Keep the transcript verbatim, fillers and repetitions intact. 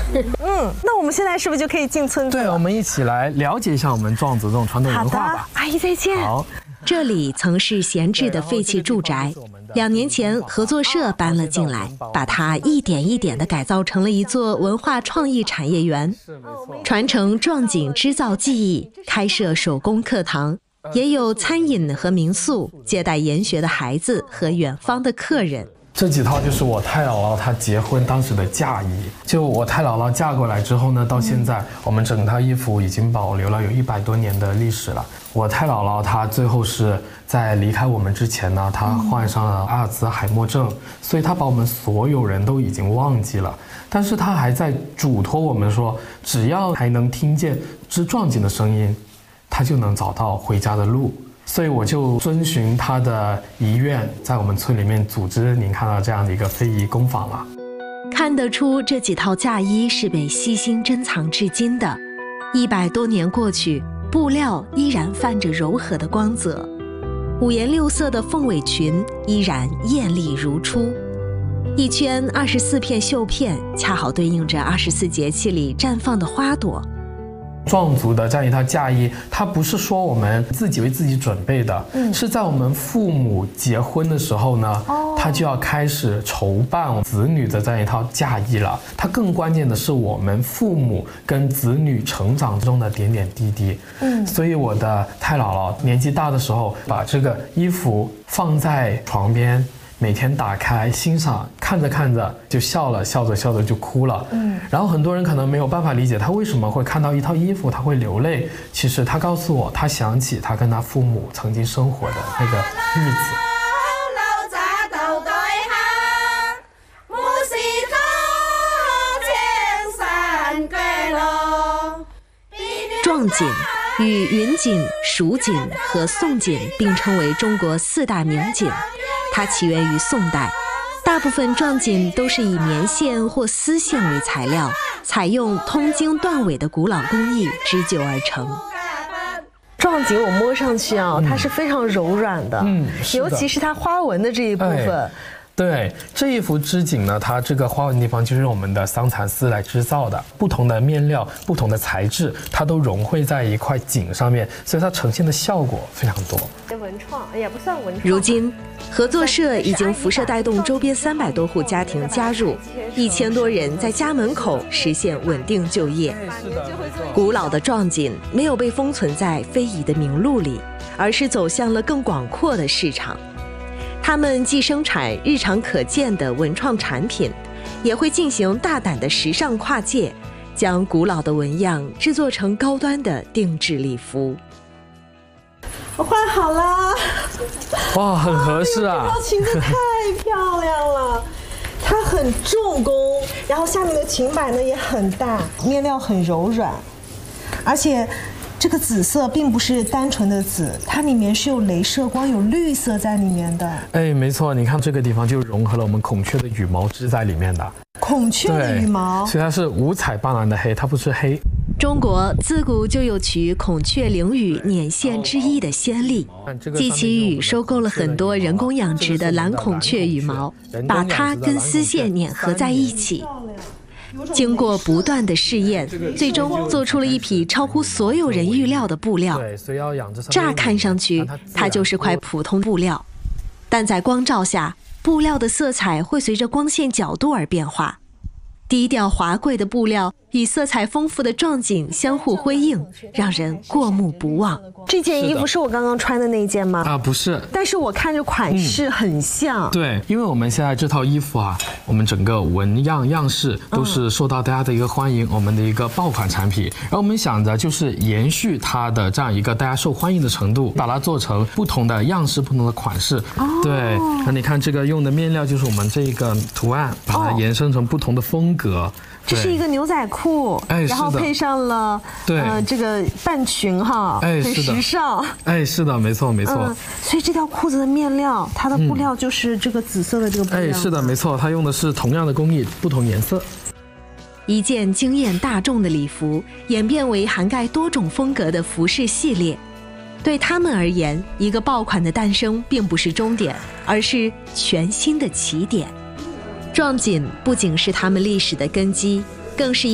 嗯，那我们现在是不是就可以进村子了？ 对，我们一起来了解一下我们壮族这种传统文化吧。 阿姨再见。 好。 这里曾是闲置的废弃住宅，两年前合作社搬了进来，把它一点一点地改造成了一座文化创意产业园，传承壮锦织造技艺，开设手工课堂，也有餐饮和民宿，接待研学的孩子和远方的客人。 这几套就是我太姥姥她结婚当时的嫁衣，就我太姥姥嫁过来之后呢，到现在我们整套衣服已经保留了有一百多年的历史了。我太姥姥她最后是在离开我们之前呢，她患上了阿尔兹海默症，所以她把我们所有人都已经忘记了，但是她还在嘱托我们说，只要还能听见织壮锦的声音，她就能找到回家的路。所以我就遵循他的遗愿，在我们村里面组织您看到这样的一个非遗工坊了。 看得出这几套嫁衣是被悉心珍藏至今的，一百多年过去，布料依然泛着柔和的光泽，五颜六色的凤尾裙依然艳丽如初，一圈二十四片绣片恰好对应着二十四节气里绽放的花朵。 壮族的这样一套嫁衣，它不是说我们自己为自己准备的，嗯、是在我们父母结婚的时候呢，哦、他就要开始筹办子女的这样一套嫁衣了。它更关键的是我们父母跟子女成长中的点点滴滴。嗯，所以我的太姥姥年纪大的时候，把这个衣服放在床边。每天打开欣赏，看着看着就笑了，笑着笑着就哭了。嗯，然后很多人可能没有办法理解他为什么会看到一套衣服他会流泪。其实他告诉我，他想起他跟他父母曾经生活的那个日子。 壮锦与云锦、蜀锦和宋锦并称为中国四大名锦。它起源于宋代，大部分壮锦都是以棉线或丝线为材料，采用通经断纬的古老工艺织就而成。 壮锦我摸上去啊，它是非常柔软的，嗯，尤其是它花纹的这一部分。哎对，这一幅织锦呢，它这个花纹地方就是用我们的桑蚕丝来织造的，不同的面料、不同的材质，它都融汇在一块锦上面，所以它呈现的效果非常多。 文创也不算文创。 如今，合作社已经辐射带动周边三百多户家庭加入，一千多人在家门口实现稳定就业。古老的壮锦没有被封存在非遗的名录里，而是走向了更广阔的市场。他们既生产日常可见的文创产品，也会进行大胆的时尚跨界，将古老的纹样制作成高端的定制礼服。 我换好了， 哇，很合适啊！ 这条裙子太漂亮了，它很重工，然后下面的裙摆呢也很大，面料很柔软，而且。这个紫色并不是单纯的紫，它里面是有镭射光、有绿色在里面的。 哎，没错，你看这个地方就融合了我们孔雀的羽毛织在里面的。 孔雀的羽毛， 所以它是五彩斑斓的黑，它不是黑。 中国自古就有取孔雀翎羽捻线织衣的先例，季祈宇收购了很多人工养殖的蓝孔雀羽毛，把它跟丝线捻合在一起。经过不断的试验，最终做出了一匹超乎所有人预料的布料。乍看上去，它就是块普通布料，但在光照下，布料的色彩会随着光线角度而变化。低调华贵的布料与色彩丰富的壮锦相互辉映，让人过目不忘。 这件衣服是我刚刚穿的那件吗？ 啊，不是。 但是我看着款式很像。 嗯、对，因为我们现在这套衣服啊，我们整个纹样样式都是受到大家的一个欢迎，嗯、我们的一个爆款产品。然后我们想着就是延续它的这样一个大家受欢迎的程度，把它做成不同的样式、不同的款式。哦。对，那你看这个用的面料就是我们这个图案，把它延伸成不同的风格。格这是一个牛仔裤，哎，然后配上了对呃这个半裙哈， 哎， 很时尚， 哎，是的，没错没错、 嗯。所以这条裤子的面料，它的布料就是这个紫色的这个布料。 哎，是的，没错，它用的是同样的工艺，不同颜色。 一件惊艳大众的礼服，演变为涵盖多种风格的服饰系列。对他们而言，一个爆款的诞生并不是终点，而是全新的起点。壮锦不仅是他们历史的根基，更是